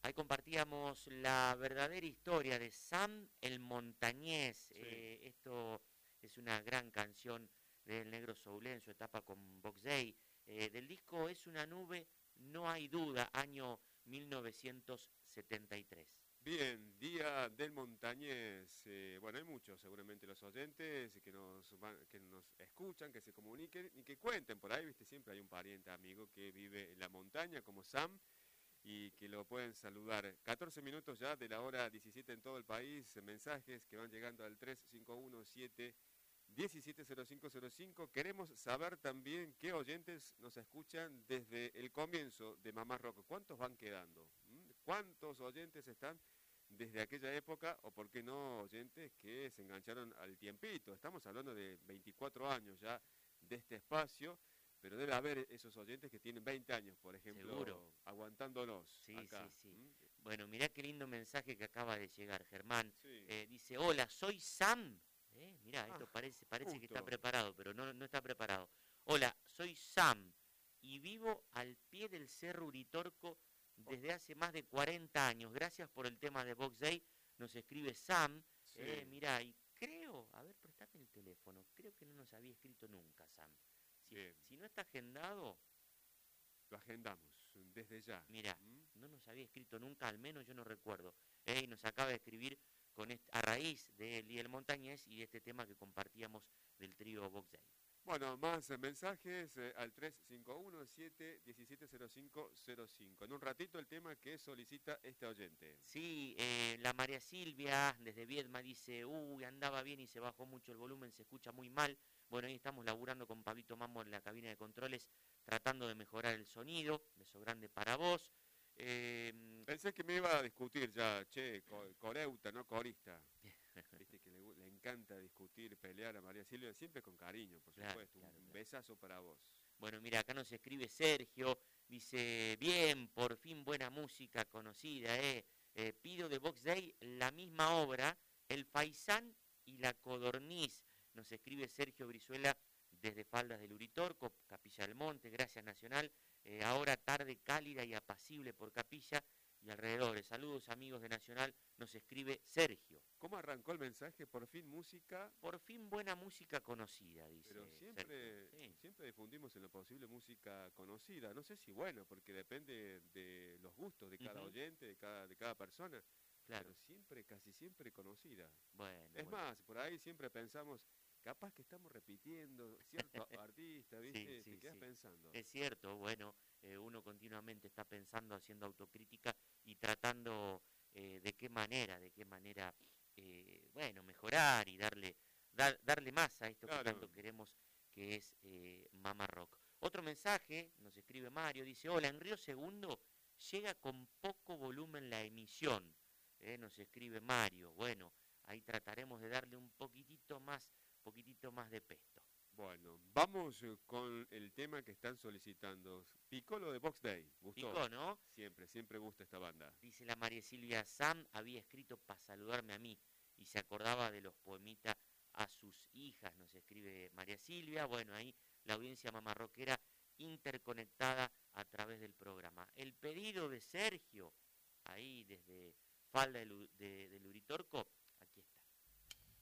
Ahí compartíamos la verdadera historia de Sam el Montañés. Sí. Esto es una gran canción del Negro Soulé en su etapa con Box Day. Del disco Es una nube, no hay duda, año 1973. Bien, Día del Montañés. Bueno, hay muchos, seguramente los oyentes que nos escuchan, que se comuniquen y que cuenten por ahí, viste, siempre hay un pariente, amigo que vive en la montaña como Sam y que lo pueden saludar. 14 minutos ya de la hora 17 en todo el país, mensajes que van llegando al 3517-170505. Queremos saber también qué oyentes nos escuchan desde el comienzo de Mamá Rock. ¿Cuántos van quedando? ¿Cuántos oyentes están desde aquella época, o por qué no oyentes que se engancharon al tiempito? Estamos hablando de 24 años ya de este espacio, pero debe haber esos oyentes que tienen 20 años, por Seguro. ejemplo, aguantándonos Sí, acá. sí, sí. Bueno, mirá qué lindo mensaje que acaba de llegar, Germán. Sí. Dice, hola, soy Sam. Mirá, Ah, esto parece que está justo. preparado, pero no está preparado. Hola, soy Sam y vivo al pie del Cerro Uritorco desde hace más de 40 años. Gracias por el tema de Box Day. Nos escribe Sam. Sí. Mirá, y creo, a ver, prestame el teléfono. Creo que no nos había escrito nunca, Sam. Bien, Si no está agendado, lo agendamos desde ya. mira, no nos había escrito nunca, al menos yo no recuerdo. Y nos acaba de escribir a raíz de Liel Montañés y de este tema que compartíamos del trío Box Day. Bueno, más mensajes al 3517-170505. En un ratito el tema que solicita este oyente. Sí, la María Silvia desde Viedma dice, uy, andaba bien y se bajó mucho el volumen, se escucha muy mal. Bueno, ahí estamos laburando con Pablito Mambo en la cabina de controles, tratando de mejorar el sonido. Beso grande para vos. Pensé que me iba a discutir ya, che, coreuta, no corista. Viste que le encanta discutir, pelear a María Silvia, siempre con cariño, por Claro, supuesto. claro, Un claro. besazo para vos. Bueno, mira, acá nos escribe Sergio, dice, bien, por fin buena música conocida, pido de Box Day la misma obra, El Faisán y la Codorniz. Nos escribe Sergio Brizuela desde Faldas del Uritorco, Capilla del Monte, Gracias Nacional. Ahora tarde cálida y apacible por Capilla y alrededores. Saludos amigos de Nacional, nos escribe Sergio. ¿Cómo arrancó el mensaje? Por fin música. Por fin buena música conocida, dice Pero Sergio. siempre, Sí. siempre difundimos en lo posible música conocida. No sé si bueno, porque depende de los gustos de cada oyente, de cada persona. Claro. Pero siempre, casi siempre conocida. Bueno, Es bueno. más, por ahí siempre pensamos, capaz que estamos repitiendo cierto artista, ¿viste? Sí, Te quedas sí. pensando. Es cierto, bueno, uno continuamente está pensando, haciendo autocrítica y tratando de qué manera, bueno, mejorar y darle más a esto que Claro. tanto queremos, que es Mama Rock. Otro mensaje, nos escribe Mario, dice, hola, en Río Segundo llega con poco volumen la emisión, nos escribe Mario, bueno, ahí trataremos de darle un poquitito más de pesto. Bueno, vamos con el tema que están solicitando. Picó lo de Box Day, ¿gustó? Picó, ¿no? Siempre, siempre gusta esta banda. Dice la María Silvia, Sam había escrito para saludarme a mí y se acordaba de los poemitas a sus hijas, nos escribe María Silvia. Bueno, ahí la audiencia mamarroquera interconectada a través del programa. El pedido de Sergio, ahí desde Falda del Uritorco,